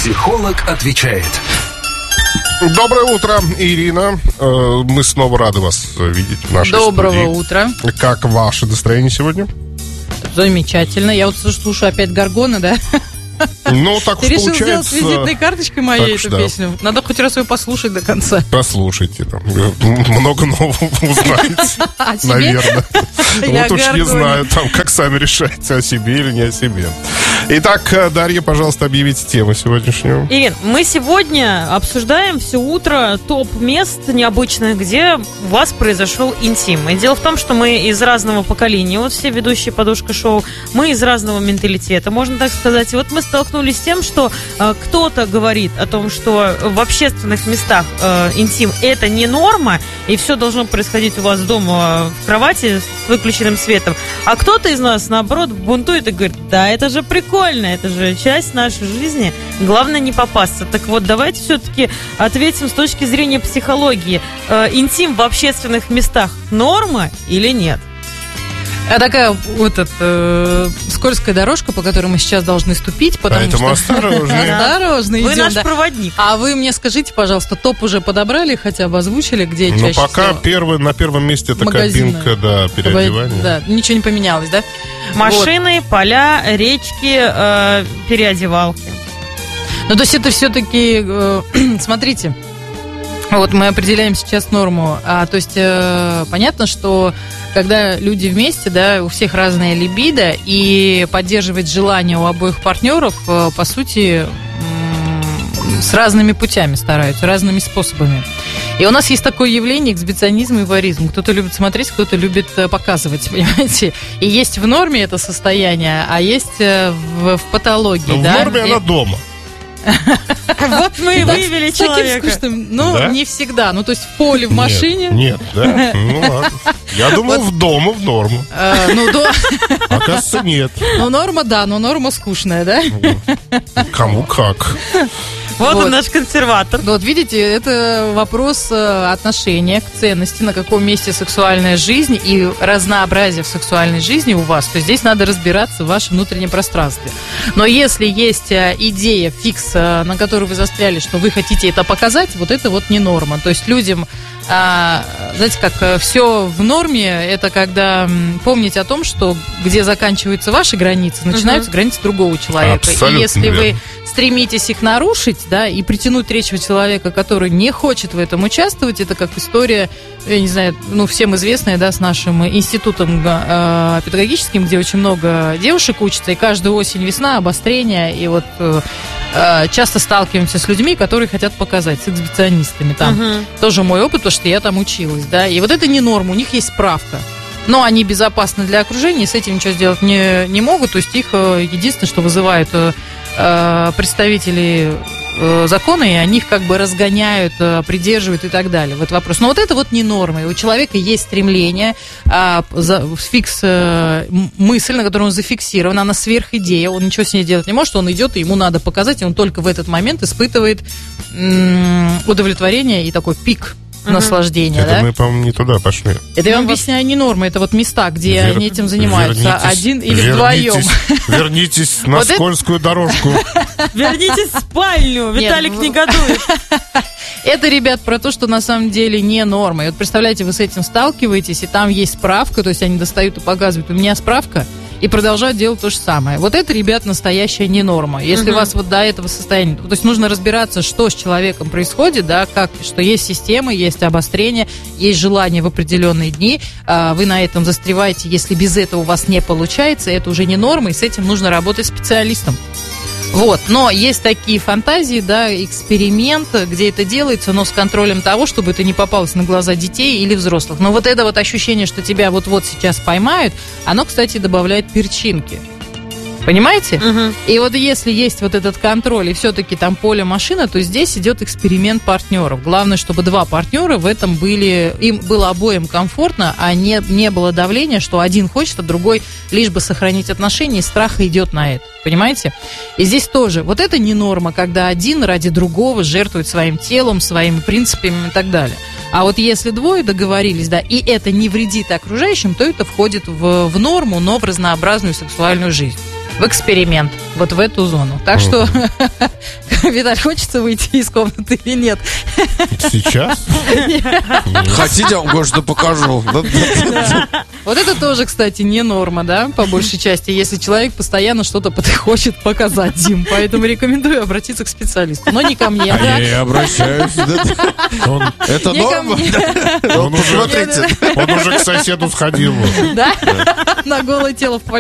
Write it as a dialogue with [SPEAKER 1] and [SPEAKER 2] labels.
[SPEAKER 1] Психолог отвечает.
[SPEAKER 2] Доброе утро, Ирина. Мы снова рады вас видеть в нашей
[SPEAKER 3] Доброго
[SPEAKER 2] студии.
[SPEAKER 3] утра.
[SPEAKER 2] Как ваше настроение сегодня?
[SPEAKER 3] Замечательно. Я вот слушаю опять Горгона, да?
[SPEAKER 2] Ну, так
[SPEAKER 3] Ты
[SPEAKER 2] уж
[SPEAKER 3] решил
[SPEAKER 2] получается.
[SPEAKER 3] сделать визитной карточкой моей
[SPEAKER 2] Так
[SPEAKER 3] эту
[SPEAKER 2] что,
[SPEAKER 3] песню? Надо хоть раз ее послушать до конца.
[SPEAKER 2] Послушайте, там много нового узнаете,
[SPEAKER 3] О себе?
[SPEAKER 2] наверное.
[SPEAKER 3] Я
[SPEAKER 2] Вот уж не
[SPEAKER 3] Горгоне.
[SPEAKER 2] знаю, там как сами решаете, о себе или не о себе. Итак, Дарья, пожалуйста, объявите тему сегодняшнюю.
[SPEAKER 4] Ирин, мы сегодня обсуждаем все утро топ мест необычных, где у вас произошел интим. И дело в том, что мы из разного поколения, вот все ведущие «Подушка шоу», мы из разного менталитета, можно так сказать. И вот мы столкнулись с тем, что кто-то говорит о том, что в общественных местах интим – это не норма, и все должно происходить у вас дома в кровати с выключенным светом. А кто-то из нас, наоборот, бунтует и говорит: да, это же прикольно, это же часть нашей жизни, главное не попасться. Так вот, давайте все-таки ответим с точки зрения психологии. Интим в общественных местах норма или нет?
[SPEAKER 3] А такая вот скользкая дорожка, по которой мы сейчас должны ступить, потому
[SPEAKER 2] Поэтому
[SPEAKER 3] что...
[SPEAKER 2] осторожнее.
[SPEAKER 3] Осторожно
[SPEAKER 4] Вы
[SPEAKER 3] идем,
[SPEAKER 4] наш
[SPEAKER 3] да.
[SPEAKER 4] проводник.
[SPEAKER 3] А вы мне скажите, пожалуйста, топ уже подобрали, хотя бы озвучили, где
[SPEAKER 2] Ну,
[SPEAKER 3] чаще
[SPEAKER 2] пока
[SPEAKER 3] всего?
[SPEAKER 2] на первом месте это
[SPEAKER 3] Магазины.
[SPEAKER 2] кабинка, да, переодевание.
[SPEAKER 3] Да, ничего не поменялось, да?
[SPEAKER 4] Машины, поля, речки, переодевалки.
[SPEAKER 3] Ну, то есть это все-таки, смотрите, вот мы определяем сейчас норму. То есть понятно, что когда люди вместе, да, у всех разная либидо, и поддерживать желание у обоих партнеров, по сути, с разными путями стараются, разными способами. И у нас есть такое явление — эксгибиционизм и вуайеризм. Кто-то любит смотреть, кто-то любит показывать, понимаете? И есть в норме это состояние, а есть в патологии.
[SPEAKER 2] Ну, в
[SPEAKER 3] да?
[SPEAKER 2] норме она дома.
[SPEAKER 4] Вот мы и выявили
[SPEAKER 3] С таким
[SPEAKER 4] человека.
[SPEAKER 3] скучным, ну,
[SPEAKER 2] Да?
[SPEAKER 3] не всегда. Ну, то есть в поле, в машине.
[SPEAKER 2] Нет, да? Ну, ладно. Я думал, в дома в норму. Оказывается, нет.
[SPEAKER 3] Ну, норма, да, но норма скучная, да?
[SPEAKER 2] Кому как.
[SPEAKER 4] Вот
[SPEAKER 3] Вот.
[SPEAKER 4] он, наш консерватор.
[SPEAKER 3] Вот видите, это вопрос отношения к ценности, на каком месте сексуальная жизнь и разнообразие в сексуальной жизни у вас, то здесь надо разбираться в вашем внутреннем пространстве. Но если есть идея, фикс, на которой вы застряли, что вы хотите это показать, вот это вот не норма. То есть людям, знаете, как все в норме, это когда помнить о том, что где заканчиваются ваши границы, начинаются границы другого человека.
[SPEAKER 2] Абсолютно
[SPEAKER 3] И если
[SPEAKER 2] верно.
[SPEAKER 3] вы стремитесь их нарушить, да, и притянуть третьего человека, который не хочет в этом участвовать, это как история, я не знаю, ну, всем известная, да, с нашим институтом педагогическим, где очень много девушек учатся, и каждую осень-весна обострение, и вот часто сталкиваемся с людьми, которые хотят показать, с эксгибиционистами. Там тоже мой опыт, потому что я там училась, да, и вот это не норма, у них есть справка. Но они безопасны для окружения, с этим ничего сделать не могут, то есть их единственное, что вызывают представители закона, и они их как бы разгоняют, придерживают и так далее. Вот вопрос. Но вот это вот не норма. И у человека есть стремление, фикс, мысль, на которой он зафиксирован, она сверхидея, он ничего с ней делать не может, он идет, и ему надо показать, и он только в этот момент испытывает удовлетворение и такой пик наслаждения.
[SPEAKER 2] Это
[SPEAKER 3] да?
[SPEAKER 2] мы, по-моему, не туда пошли.
[SPEAKER 3] Это я вам объясняю, не норма, это вот места, где они этим занимаются, один или вдвоем.
[SPEAKER 2] Вернитесь на
[SPEAKER 3] Вот это-
[SPEAKER 2] скользкую дорожку.
[SPEAKER 4] Вернитесь в спальню, Виталик
[SPEAKER 3] Нет,
[SPEAKER 4] негодует.
[SPEAKER 3] Это, ребят, про то, что на самом деле не норма. И вот представляете, вы с этим сталкиваетесь, и там есть справка, то есть они достают и показывают, у меня справка, и продолжают делать то же самое. Вот это, ребят, настоящая не норма. Если у вас вот до этого состояния, то есть нужно разбираться, что с человеком происходит, да, как, что есть система, есть обострение, есть желание в определенные дни, вы на этом застреваете, если без этого у вас не получается, это уже не норма, и с этим нужно работать специалистом. Вот, но есть такие фантазии, да, эксперимент, где это делается, но с контролем того, чтобы это не попалось на глаза детей или взрослых. Но вот это вот ощущение, что тебя вот-вот сейчас поймают, оно, кстати, добавляет перчинки. Понимаете? И вот если есть вот этот контроль и все-таки там поле машина, то здесь идет эксперимент партнеров. Главное, чтобы два партнера в этом были, им было обоим комфортно, а не было давления, что один хочет, а другой лишь бы сохранить отношения, и страх идет на это. Понимаете? И здесь тоже. Вот это не норма, когда один ради другого жертвует своим телом, своими принципами и так далее. А вот если двое договорились, да, и это не вредит окружающим, то это входит в норму, но в разнообразную сексуальную жизнь. в эксперимент, вот в эту зону. Так что, Виталь, хочется выйти из комнаты или нет?
[SPEAKER 2] Сейчас?
[SPEAKER 1] Хотите, я вам кое-что покажу?
[SPEAKER 3] Вот это тоже, кстати, не норма, да, по большей части, если человек постоянно что-то хочет показать, Дим. Поэтому рекомендую обратиться к специалисту. Но не ко мне,
[SPEAKER 1] А
[SPEAKER 3] да?
[SPEAKER 1] я и обращаюсь. Это
[SPEAKER 3] Не ко
[SPEAKER 1] норма?
[SPEAKER 3] мне.
[SPEAKER 1] Вот посмотрите.
[SPEAKER 2] Он уже к соседу сходил.
[SPEAKER 3] Да? На голое тело в